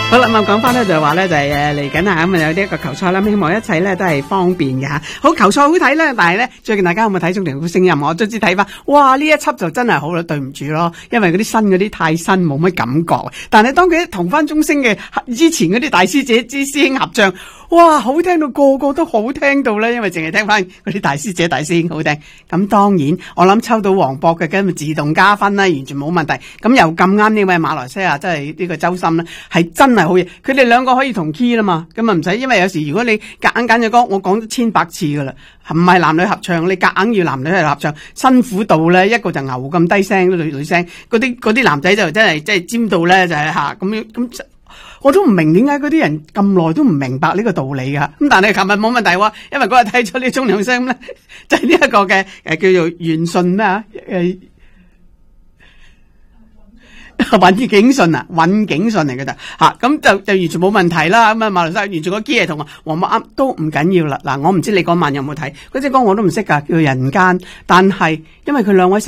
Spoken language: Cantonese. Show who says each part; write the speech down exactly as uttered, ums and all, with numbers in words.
Speaker 1: 好啦，咁講翻咧就係話咧就係誒嚟緊啊，咁啊有呢一個球賽啦，希望一切咧都係方便嘅吓。好，球賽好睇咧，但係咧最近大家有冇睇中條嘅聲音？我卒之睇翻，哇！呢一輯就真係好啦，對唔住咯，因為嗰啲新嗰啲太新，冇乜感覺。但係當佢同翻中聲嘅之前嗰啲大師姐之師兄合唱，哇！好聽到個個都好聽到咧，因為淨係聽翻嗰啲大師姐大師兄好聽。咁當然我諗抽到黃博嘅，咁咪自動加分啦，完全冇問題。咁又咁啱呢位馬來西亞，即係呢個周深咧，係真係好嘢。佢哋兩個可以同 key 啦嘛，咁啊唔使，因為有時如果你夾硬揀隻歌，我講咗千百次噶啦，唔係男女合唱，你夾硬要男女係合唱，辛苦到咧，一個就牛咁低聲，女女聲，嗰啲嗰啲男仔就真係即係尖到咧，就係吓咁樣咁。我都唔明點解嗰啲人咁耐都唔明白呢個道理噶，咁但係琴日冇問題喎，因為嗰日睇咗呢中兩聲咧，就係呢一個嘅誒叫做元順咩啊誒。尹景順啊，尹景順嚟嘅咋吓，咁就就完全冇問題啦。咁啊，馬來西亞完全個 key 係同黃默啱都唔緊要啦。嗱，我唔知你嗰晚有冇睇嗰隻歌，我都唔識噶，叫人間。但係因為佢兩位。